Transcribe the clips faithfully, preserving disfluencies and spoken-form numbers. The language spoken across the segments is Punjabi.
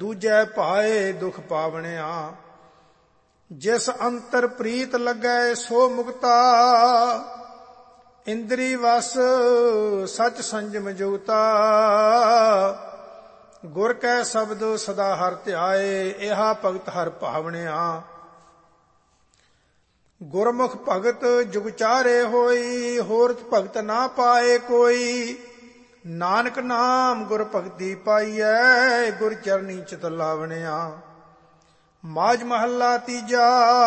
ਦੂਜੈ ਭਾਏ ਦੁਖ ਪਾਵਣਿਆ। ਜਿਸ ਅੰਤਰ ਪ੍ਰੀਤ ਲੱਗੈ ਸੋ ਮੁਕਤਾ, ਇੰਦਰੀ ਵਸ ਸਚ ਸੰਜਮ ਜੁਗਤਾ। ਗੁਰ ਕੈ ਸ਼ਬਦ ਸਦਾ ਹਰਿ ਧਿਆਏ, ਇਹਾ ਭਗਤ ਹਰਿ ਭਾਵਣਿਆ। ਗੁਰਮੁਖ ਭਗਤ ਜੁਗ ਚਾਰੇ ਹੋਈ, ਹੋਰਤ ਭਗਤ ਨਾ ਪਾਏ ਕੋਈ। ਨਾਨਕ ਨਾਮ ਗੁਰ ਭਗਤੀ ਪਾਈਐ, ਗੁਰ ਚਰਨੀ ਚਿਤ ਲਾਵਣਿਆ। ਮਾਝ ਮਹੱਲਾ ਤੀਜਾ।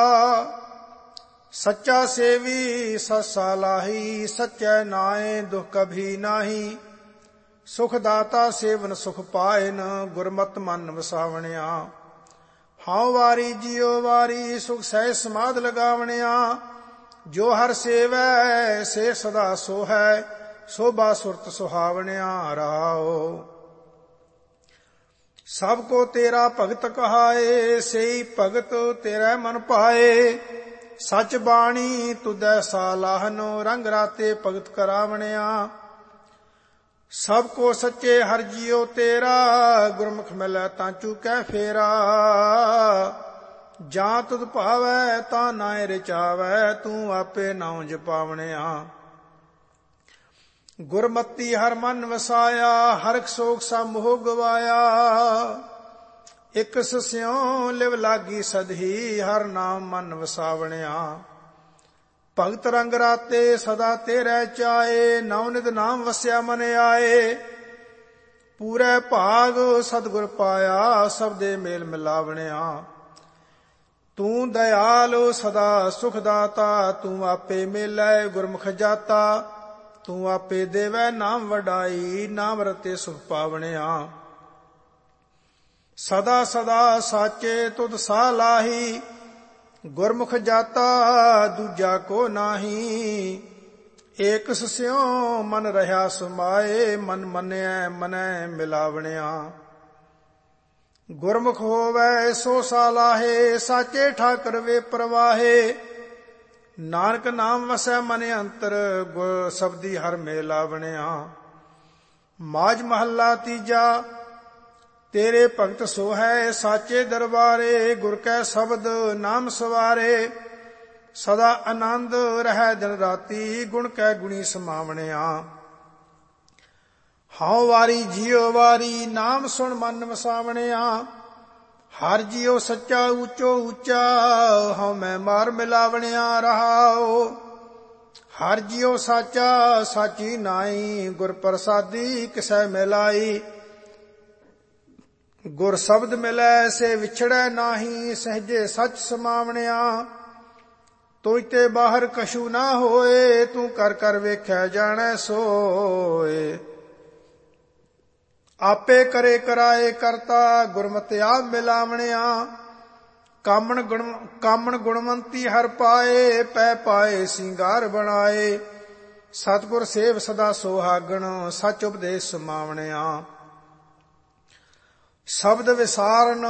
ਸੱਚਾ ਸੇਵੀ ਸੱਸਾ ਲਾਹੀ, ਸੱਚੈ ਨਾਏ ਦੁਖ ਕਭੀ ਨਾਹੀ। ਸੁਖ ਦਾਤਾ ਸੇਵਨ ਸੁਖ ਪਾਇਨ, ਗੁਰਮਤਿ ਮਨ ਵਸਾਵਣਿਆ। ਹਉ ਵਾਰੀ ਜਿਉ ਵਾਰੀ ਸੁਖ ਸਹਿ ਸਮਾਧ ਲਗਾਵਣਿਆ। ਜੋ ਹਰ ਸੇਵੈ ਸੇ ਸਦਾ ਸੋਹੈ, ਸੋਭਾ ਸੁਰਤ ਸੁਹਾਵਣਿਆ। ਰਹਾਉ ਸਭ ਕੋ ਤੇਰਾ ਭਗਤ ਕਹਾਏ, ਸਈ ਭਗਤ ਤੇਰਾ ਮਨ ਪਾਏ। ਸਚ ਬਾਣੀ ਤੁਧੈ ਸਾਲਾਹਨੋ, ਰੰਗ ਰਾਤੇ ਭਗਤ ਕਰਾਵਣਿਆ। ਸਭ ਕੋ ਸੱਚੇ ਹਰਿ ਜੀਉ ਤੇਰਾ, ਗੁਰਮੁਖ ਮਿਲੈ ਤਾਂ ਚੂਕੈ ਫੇਰਾ। ਜਾਂ ਤੁਧ ਭਾਵੈ ਤਾਂ ਨਾਇ ਰਚਾਵੈ, ਤੂੰ ਆਪੇ ਨਾਉ ਜਪਾਵਣਿਆ। ਗੁਰਮਤੀ ਹਰ ਮਨ ਵਸਾਇਆ, ਹਰਖ ਸੋਖ ਸਭ ਮੋਹ ਗਵਾਇਆ। ਇਕ ਸਿਉ ਲਿਵ ਲਾਗੀ ਸਦਹੀ, ਹਰ ਨਾਮ ਮਨ ਵਸਾਵਣਿਆ। ਭਗਤ ਰੰਗ ਰਾਤੇ ਸਦਾ ਤੇਰੇ ਚਾਏ, ਨੌ ਨਿਧ ਨਾਮ ਵਸਿਆ ਮਨ ਆਏ। ਪੂਰੇ ਭਾਗ ਸਤਿਗੁਰ ਪਾਇਆ, ਸਭ ਦੇ ਮੇਲ ਮਿਲਾਵਣਿਆ। ਤੂੰ ਦਇਆਲ ਸਦਾ ਸੁਖ ਦਾਤਾ, ਤੂੰ ਆਪੇ ਮੇਲੈ ਗੁਰਮੁਖ ਜਾਤਾ। ਤੂੰ ਆਪੇ ਦੇਵੈ ਨਾਮ ਵਡਾਈ, ਨਾਮ ਰਤੇ ਸੁਖ ਪਾਵਣਿਆ। ਸਦਾ ਸਦਾ ਸਾਚੇ ਤੁਧ ਸਾਹ ਲਾਹੀ, ਗੁਰਮੁਖ ਜਾਤਾ ਦੂਜਾ ਕੋ ਨਾਹੀ। ਏਕ ਸਿਉ ਮਨ ਰਹਾ ਸਮਾਏ, ਮਨ ਮੰਨਿਐ ਮਨੈ ਮਿਲਾਵਣਿਆ। ਗੁਰਮੁਖ ਹੋਵੈ ਸੋ ਸਾਲਾਹੇ, ਸਾਚੇ ਠਾਕਰ ਵੇ ਪ੍ਰਵਾਹੇ। ਨਾਨਕ ਨਾਮ ਵਸੈ ਮਨ ਅੰਤਰ, ਗੁਰ ਸਬਦੀ ਹਰ ਮਿਲਾਵਣਿਆ। ਮਾਝ ਮਹੱਲਾ ਤੀਜਾ। ਤੇਰੇ ਭਗਤ ਸੋ ਹੈ ਸਾਚੇ ਦਰਬਾਰੇ, ਗੁਰ ਕੈ ਸ਼ਬਦ ਨਾਮ ਸਵਾਰੇ। ਸਦਾ ਆਨੰਦ ਰਹਿ ਦਿਨ ਰਾਤੀ, ਗੁਣ ਕੈ ਗੁਣੀ ਸਮਾਵਣਿਆ। ਹਉ ਵਾਰੀ ਜਿਉ ਵਾਰੀ, ਨਾਮ ਸੁਣ ਮਨ ਵਸਾਵਣਿਆ। ਹਰ ਜਿਉ ਸੱਚਾ ਊਚੋ ਊਚਾ, ਹਉ ਮੈਂ ਮਾਰ ਮਿਲਾਵਣਿਆ। ਰਹਾਉ ਹਰ ਜਿਉ ਸਾਚਾ ਸਾਚੀ ਨਾਈ, ਗੁਰ ਪ੍ਰਸਾਦੀ ਕਿਸੈ ਮਿਲਾਈ। ਗੁਰ ਸ਼ਬਦ ਮਿਲੈ ਸੇ ਵਿਛੜੈ ਨਾਹੀ, ਸਹਜੇ ਸੱਚ ਸਮਾਵਣਿਆ। ਤੁਝ ਤੇ ਬਾਹਰ ਕਛੂ ਨਾ ਹੋਏ, ਤੂੰ ਕਰ ਕਰ ਵੇਖਿਆ ਜਾਣੈ ਸੋਏ। ਆਪੇ ਕਰੇ ਕਰਾਏ ਕਰਤਾ, ਗੁਰਮਤਿ ਆਪ ਮਿਲਾਵਣਿਆ। ਕਾਮਣ ਗੁਣ ਕਾਮਣ ਗੁਣਵੰਤੀ ਹਰ ਪਾਏ, ਪੈ ਪਾਏ ਸਿੰਗਾਰ ਬਣਾਏ। ਸਤਿਗੁਰ ਸੇਵ ਸਦਾ ਸੁਹਾਗਣ, ਸੱਚ ਉਪਦੇਸ਼ ਸਮਾਵਣਿਆ। ਸ਼ਬਦ ਵਿਸਾਰਨ